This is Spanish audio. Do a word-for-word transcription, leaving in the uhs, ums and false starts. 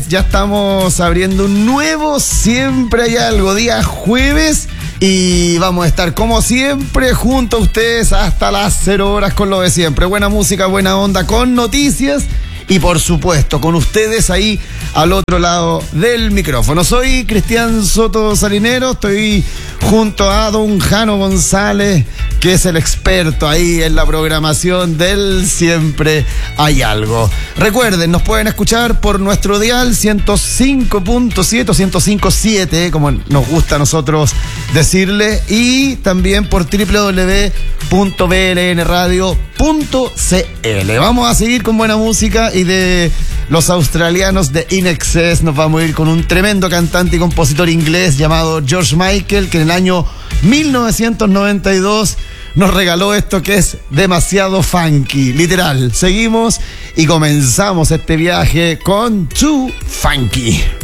ya estamos abriendo un nuevo Siempre Hay Algo, día jueves, y vamos a estar como siempre junto a ustedes hasta las cero horas con lo de siempre. Buena música, buena onda, con noticias y por supuesto con ustedes ahí al otro lado del micrófono. Soy Cristian Soto Salinero, estoy junto a don Jano González, que es el experto ahí en la programación del Siempre Hay Algo. Recuerden, nos pueden escuchar por nuestro dial ciento cinco punto siete o ciento cinco punto siete, como nos gusta a nosotros decirle, y también por doble u doble u doble u punto b l n radio punto c l. Vamos a seguir con buena música, y de los australianos de In Excess nos vamos a ir con un tremendo cantante y compositor inglés llamado George Michael, que en el año mil novecientos noventa y dos nos regaló esto que es demasiado funky, literal. Seguimos y comenzamos este viaje con Too Funky.